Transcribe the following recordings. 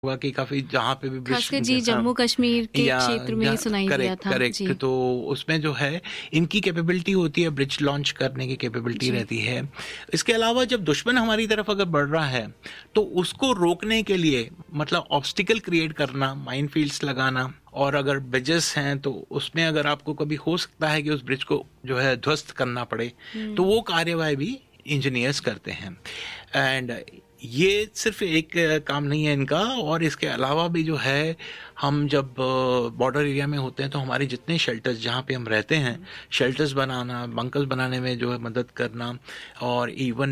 हुआ कि काफी जहाँ पे भी खासकर जी जम्मू कश्मीर के क्षेत्र में सुनाई दिया था। करेक्ट। तो उसमें जो है इनकी कैपेबिलिटी होती है, ब्रिज लॉन्च करने की कैपेबिलिटी रहती है। इसके अलावा जब दुश्मन हमारी तरफ अगर बढ़ रहा है तो उसको रोकने के लिए मतलब ऑब्स्टिकल क्रिएट करना, माइनफील्ड्स लगाना, और अगर ब्रिजेस हैं तो उसमें अगर आपको कभी हो सकता है कि उस ब्रिज को जो है ध्वस्त करना पड़े, तो वो कार्यवाही भी इंजीनियर्स करते हैं। एंड ये सिर्फ एक काम नहीं है इनका, और इसके अलावा भी जो है हम जब बॉर्डर एरिया में होते हैं तो हमारे जितने शेल्टर्स जहाँ पे हम रहते हैं, शेल्टर्स बनाना, बंकर्स बनाने में जो है मदद करना, और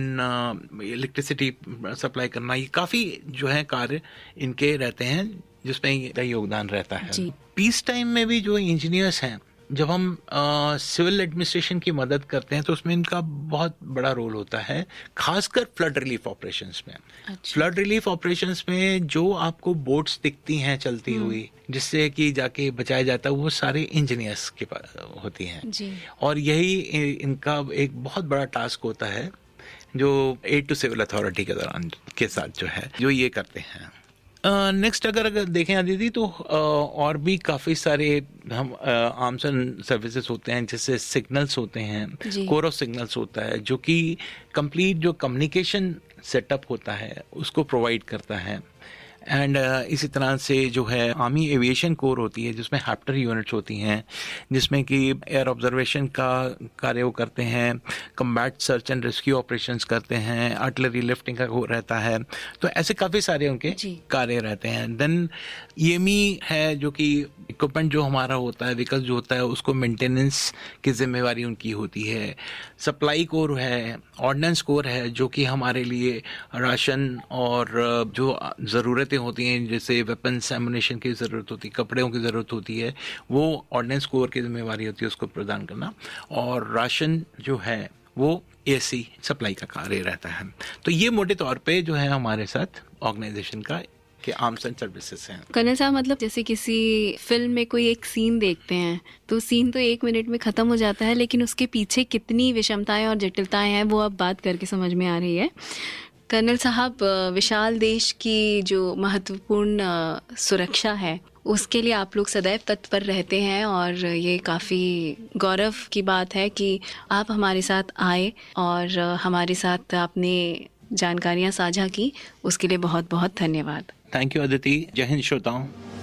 इवन इलेक्ट्रिसिटी सप्लाई करना, ये काफ़ी जो है कार्य इनके रहते हैं जिसमें इनका योगदान रहता है। पीस टाइम में भी जो इंजीनियर्स हैं, जब हम सिविल एडमिनिस्ट्रेशन की मदद करते हैं तो उसमें इनका बहुत बड़ा रोल होता है, खासकर फ्लड रिलीफ ऑपरेशंस में। फ्लड रिलीफ ऑपरेशंस में जो आपको बोट्स दिखती हैं चलती हुई जिससे कि जाके बचाया जाता है, वो सारे इंजीनियर्स के पास होती हैं जी। और यही इनका एक बहुत बड़ा टास्क होता है जो एड टू सिविल अथॉरिटी के दौरान के साथ जो है जो ये करते हैं। नेक्स्ट अगर देखें आदिति तो और भी काफ़ी सारे हम आर्म्स एंड सर्विसेज होते हैं, जैसे सिग्नल्स होते हैं, कोर ऑफ सिग्नल्स होता है जो कि कंप्लीट जो कम्युनिकेशन सेटअप होता है उसको प्रोवाइड करता है। एंड इसी तरह से जो है आर्मी एविएशन कोर होती है जिसमें हैप्टर यूनिट्स होती हैं जिसमें कि एयर ऑब्जर्वेशन का कार्य वो करते हैं, combat search and rescue operations करते हैं, आर्टिलरी लिफ्टिंग का रहता है। तो ऐसे काफ़ी सारे उनके कार्य रहते हैं। देन ईएमई है जो कि इक्विपमेंट जो हमारा होता है, व्हीकल जो होता है उसको मेंटेनेंस की जिम्मेवारी उनकी होती है। सप्लाई कोर है, ऑर्डिनेंस कोर है जो कि हमारे लिए राशन और जो ज़रूरतें होती हैं जैसे वेपन्स एमुनेशन की ज़रूरत होती है, कपड़ों की ज़रूरत होती है, वो ऑर्डिनेंस कोर की जिम्मेवारी होती है उसको प्रदान करना। और राशन जो है वो एसी सप्लाई का कार्य रहता है। तो ये मोटे तौर पे जो है हमारे साथ ऑर्गेनाइजेशन का के आर्म्स एंड सर्विसेज हैं। कर्नल साहब, मतलब जैसे किसी फिल्म में कोई एक सीन देखते हैं तो सीन तो 1 मिनट में ख़त्म हो जाता है, लेकिन उसके पीछे कितनी विषमताएं और जटिलताएं हैं वो अब बात करके समझ में आ रही है। कर्नल साहब, विशाल देश की जो महत्वपूर्ण सुरक्षा है उसके लिए आप लोग सदैव तत्पर रहते हैं और ये काफ़ी गौरव की बात है कि आप हमारे साथ आए और हमारे साथ आपने जानकारियाँ साझा की, उसके लिए बहुत बहुत धन्यवाद। Thank you Aditi. जय हिंद श्रोताओं।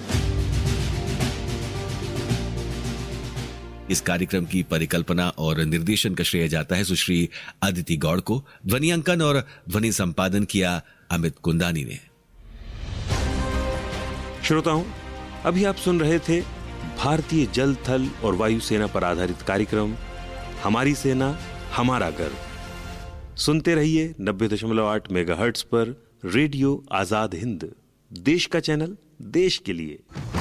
इस कार्यक्रम की परिकल्पना और निर्देशन का श्रेय जाता है सुश्री अदिति गौड़ को। ध्वनि अंकन और ध्वनि संपादन किया अमित कुंदानी ने। श्रोताओं, अभी आप सुन रहे थे भारतीय जल, थल और वायु सेना पर आधारित कार्यक्रम हमारी सेना हमारा गर्व। सुनते रहिए 90.8 मेगाहर्ट्ज पर रेडियो आजाद हिंद, देश का चैनल, देश के लिए।